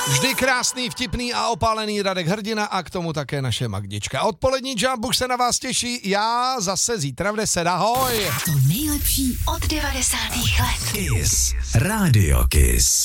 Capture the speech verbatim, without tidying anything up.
Vždy krásný, vtipný a opálený Radek Hrdina a k tomu také naše Magdička. Odpolední Jump už se na vás těší, já zase zítra v deset, ahoj. To nejlepší od devadesátých let. Kiss. Radio Kiss.